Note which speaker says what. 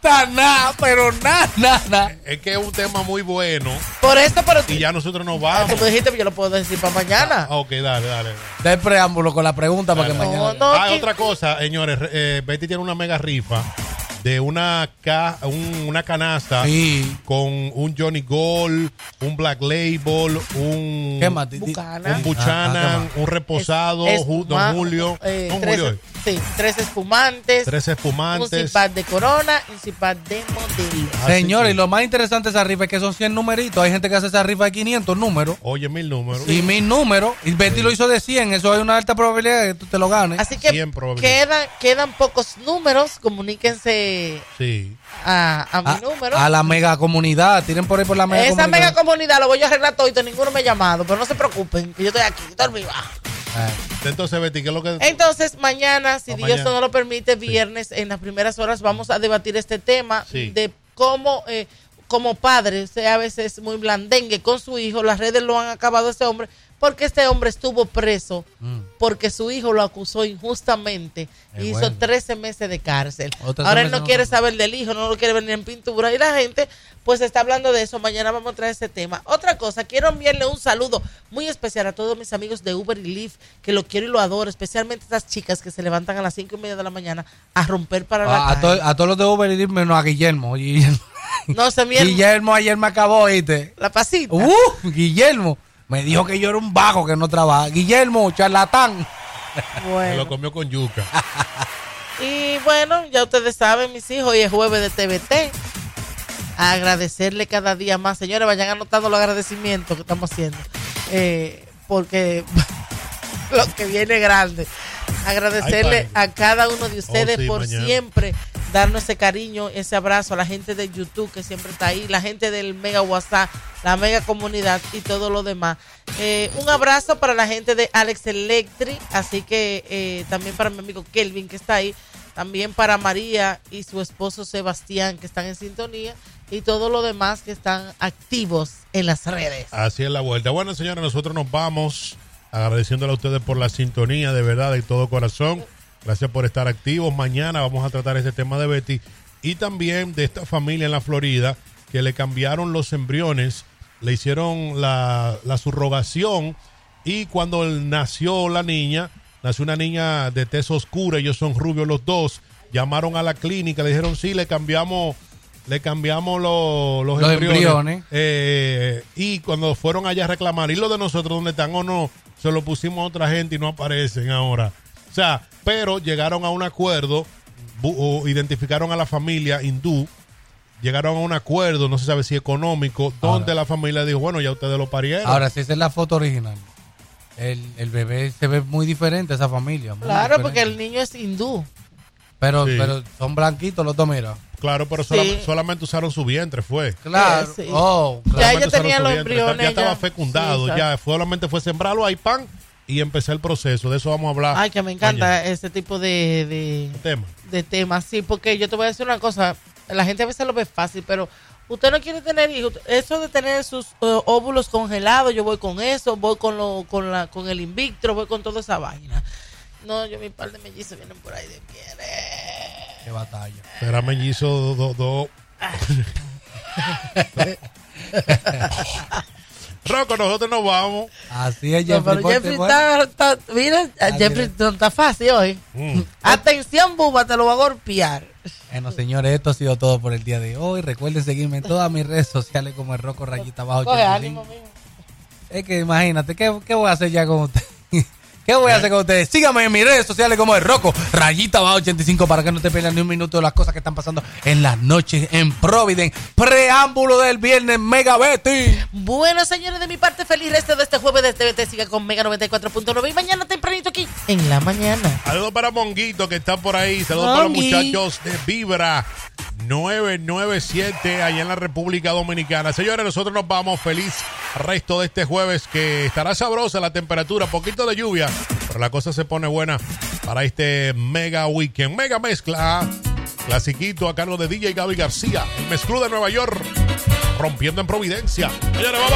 Speaker 1: gusta nada, pero nada.
Speaker 2: Es que es un tema muy bueno.
Speaker 3: Por eso, pero
Speaker 2: y ya nosotros nos vamos.
Speaker 3: Tú me dijiste, pero yo lo puedo decir para mañana.
Speaker 2: Ok, dale.
Speaker 1: Da el preámbulo con la pregunta para que mañana.
Speaker 2: Otra cosa, señores. Betty tiene una mega rifa de una canasta con un Johnny Gold, un Black Label, un Buchanan, un reposado, Don Julio.
Speaker 3: Tres espumantes. Un Zipat de Corona y un Zipat de Modelo.
Speaker 1: Señores, y lo más interesante de esa rifa es que son 100 numeritos. Hay gente que hace esa rifa de 500 números.
Speaker 2: Oye, 1000 números.
Speaker 1: Y 1000 números. Y Betty lo hizo de 100. Eso hay una alta probabilidad de que tú te lo ganes.
Speaker 3: Así que quedan pocos números. Comuníquense a mi número.
Speaker 1: A la mega comunidad. Tiren por ahí por la mega comunidad.
Speaker 3: Esa mega comunidad lo voy a arreglar todo y ninguno me ha llamado. Pero no se preocupen, que yo estoy aquí, dormida.
Speaker 2: Entonces, Betty, ¿qué es lo que...?
Speaker 3: Entonces, mañana, si Dios no lo permite, viernes, en las primeras horas, vamos a debatir este tema de cómo, como padre, a veces muy blandengue con su hijo, las redes lo han acabado a ese hombre, porque este hombre estuvo preso, porque su hijo lo acusó injustamente y hizo 13 meses de cárcel. Ahora él no quiere saber del hijo, no lo quiere ver ni en pintura, y la gente pues está hablando de eso. Mañana vamos a traer ese tema. Otra cosa, quiero enviarle un saludo muy especial a todos mis amigos de Uber y Lyft, que lo quiero y lo adoro, especialmente estas chicas que se levantan a las 5:30 de la mañana a romper para la calle.
Speaker 1: A todos los de Uber y Lyft menos a Guillermo.
Speaker 3: No se
Speaker 1: Guillermo ayer me acabó, ¿viste?
Speaker 3: La pasita.
Speaker 1: Guillermo me dijo que yo era un vago que no trabaja. Guillermo, charlatán.
Speaker 3: Bueno.
Speaker 2: Me lo comió con yuca.
Speaker 3: Y bueno, ya ustedes saben, mis hijos, hoy es jueves de TVT. A agradecerle cada día más. Señores, vayan anotando los agradecimientos que estamos haciendo. Porque lo que viene grande. Agradecerle a cada uno de ustedes por siempre darnos ese cariño, ese abrazo, a la gente de YouTube que siempre está ahí, la gente del Mega WhatsApp, la Mega Comunidad y todo lo demás. Un abrazo para la gente de Alex Electric, así que también para mi amigo Kelvin que está ahí, también para María y su esposo Sebastián que están en sintonía y todo lo demás que están activos en las redes.
Speaker 2: Así es la vuelta. Bueno, señores, nosotros nos vamos agradeciéndole a ustedes por la sintonía, de verdad, de todo corazón. Gracias por estar activos. Mañana vamos a tratar este tema de Betty y también de esta familia en la Florida que le cambiaron los embriones, le hicieron la subrogación y cuando nació la niña, nació una niña de tez oscura, ellos son rubios los dos, llamaron a la clínica, le dijeron sí, le cambiamos los embriones. Y cuando fueron allá a reclamar, ¿y los de nosotros dónde están? O no, se lo pusimos a otra gente y no aparecen ahora. O sea, pero llegaron a un acuerdo, identificaron a la familia hindú, llegaron a un acuerdo, no se sabe si económico, donde la familia dijo, bueno, ya ustedes lo parieron.
Speaker 1: Ahora, si esa es la foto original, el bebé se ve muy diferente, esa familia.
Speaker 3: Claro, porque el niño es hindú.
Speaker 1: Pero son blanquitos los dos, mira.
Speaker 2: Claro, pero solamente usaron su vientre, fue.
Speaker 1: Claro.
Speaker 3: Sí.
Speaker 1: Claro.
Speaker 3: Ya ella tenía los embriones.
Speaker 2: Ya estaba fecundado, ya solamente fue sembrarlo ahí, pan, y empecé el proceso. De eso vamos a hablar.
Speaker 3: Ay, que me encanta ese tipo de temas. Sí, porque yo te voy a decir una cosa. La gente a veces lo ve fácil, pero usted no quiere tener hijos. Eso de tener sus óvulos congelados, yo voy con eso, voy con el in vitro, voy con toda esa vaina. No, yo mi par de mellizos vienen por ahí de quiere.
Speaker 1: Qué batalla.
Speaker 2: Será mellizo Rocco, nosotros nos vamos.
Speaker 1: Así es, Jeffrey.
Speaker 3: Pero Jeffrey está mira, Jeffrey no está fácil hoy. Atención, Buba, te lo voy a golpear.
Speaker 1: Bueno, señores, esto ha sido todo por el día de hoy. Recuerden seguirme en todas mis redes sociales como el Rocco Rayita Bajo 85.
Speaker 3: Ánimo, mío.
Speaker 1: Es que imagínate, ¿qué voy a hacer ya con usted? ¿Qué voy a hacer con ustedes? Síganme en mis redes sociales como el Rocco Rayita Bajo 85 para que no te pierdan ni un minuto de las cosas que están pasando en las noches en Providence. Preámbulo del viernes, Mega Betty.
Speaker 3: Bueno, señores, de mi parte, feliz resto de este jueves de TVT. Siga con Mega 94.9 y mañana tempranito aquí en la mañana.
Speaker 2: Saludos para Monguito que está por ahí. Saludos para los muchachos de Vibra 997 allá en la República Dominicana. Señores, nosotros nos vamos. Feliz resto de este jueves que estará sabrosa la temperatura, poquito de lluvia, pero la cosa se pone buena para este mega weekend. Mega mezcla, clasiquito a cargo de DJ Gaby García, el mezclú de Nueva York, rompiendo en Providencia. Señores, vamos.